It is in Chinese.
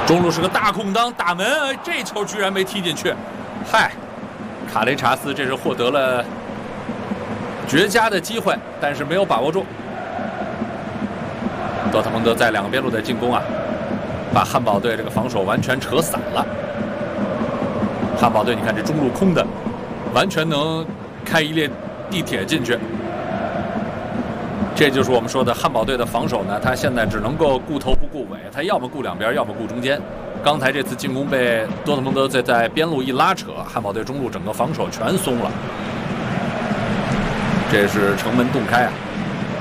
中路是个大空当，打门，这球居然没踢进去。嗨，卡雷查斯这是获得了绝佳的机会，但是没有把握住。多特蒙德在两个边路的进攻啊，把汉堡队这个防守完全扯散了。汉堡队，你看这中路空的，完全能开一列地铁进去。这就是我们说的汉堡队的防守呢，他现在只能够顾头不顾尾，他要么顾两边，要么顾中间。刚才这次进攻被多特蒙德在边路一拉扯，汉堡队中路整个防守全松了。这是城门洞开啊！